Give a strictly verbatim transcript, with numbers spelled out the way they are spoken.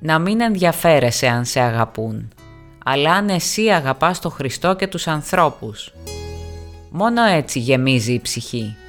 να μην ενδιαφέρεσαι αν σε αγαπούν, αλλά αν εσύ αγαπάς τον Χριστό και τους ανθρώπους. Μόνο έτσι γεμίζει η ψυχή.